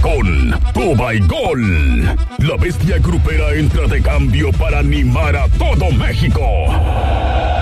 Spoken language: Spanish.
con Tuba y Gol. La bestia grupera entra de cambio para animar a todo México.